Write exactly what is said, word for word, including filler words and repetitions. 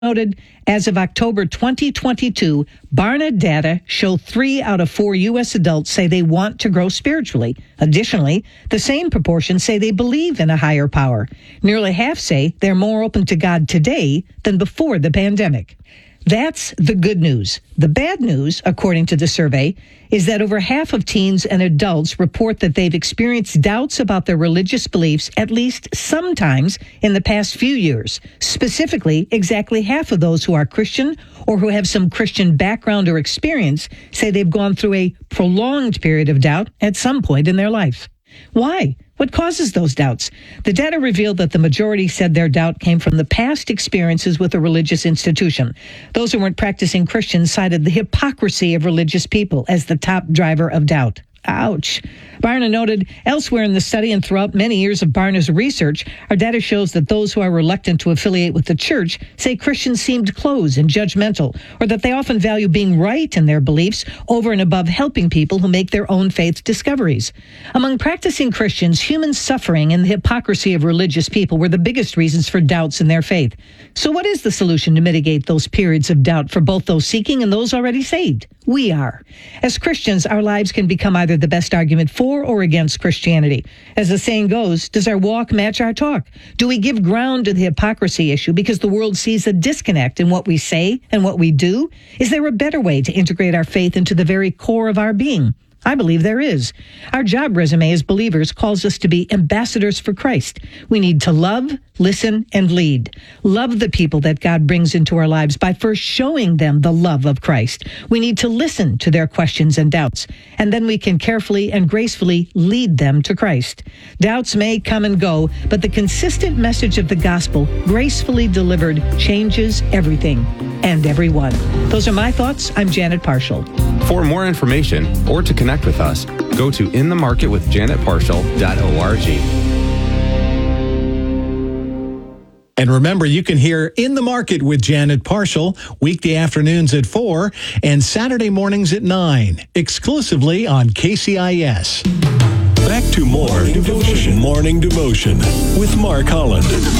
Noted as of October twenty twenty-two, Barna data show three out of four U S adults say they want to grow spiritually. Additionally, the same proportion say they believe in a higher power. Nearly half say they're more open to God today than before the pandemic. That's the good news. The bad news, according to the survey, is that over half of teens and adults report that they've experienced doubts about their religious beliefs at least sometimes in the past few years. Specifically, exactly half of those who are Christian or who have some Christian background or experience say they've gone through a prolonged period of doubt at some point in their life. Why? What causes those doubts? The data revealed that the majority said their doubt came from the past experiences with a religious institution. Those who weren't practicing Christians cited the hypocrisy of religious people as the top driver of doubt. Ouch. Barna noted elsewhere in the study and throughout many years of Barna's research, our data shows that those who are reluctant to affiliate with the church say Christians seemed closed and judgmental, or that they often value being right in their beliefs over and above helping people who make their own faith discoveries. Among practicing Christians, human suffering and the hypocrisy of religious people were the biggest reasons for doubts in their faith. So what is the solution to mitigate those periods of doubt for both those seeking and those already saved? We are. As Christians, our lives can become either the best argument for or against Christianity. As the saying goes, does our walk match our talk? Do we give ground to the hypocrisy issue because the world sees a disconnect in what we say and what we do? Is there a better way to integrate our faith into the very core of our being? I believe there is. Our job resume as believers calls us to be ambassadors for Christ. We need to love, listen, and lead. Love the people that God brings into our lives by first showing them the love of Christ. We need to listen to their questions and doubts, and then we can carefully and gracefully lead them to Christ. Doubts may come and go, but the consistent message of the gospel, gracefully delivered, changes everything and everyone. Those are my thoughts. I'm Janet Parshall. For more information or to connect with us, go to in the market with janet parshall dot org. And remember, you can hear In the Market with Janet Parshall weekday afternoons at four and Saturday mornings at nine, exclusively on K C I S. Back to more Morning Devotion. Morning Devotion with Mark Holland.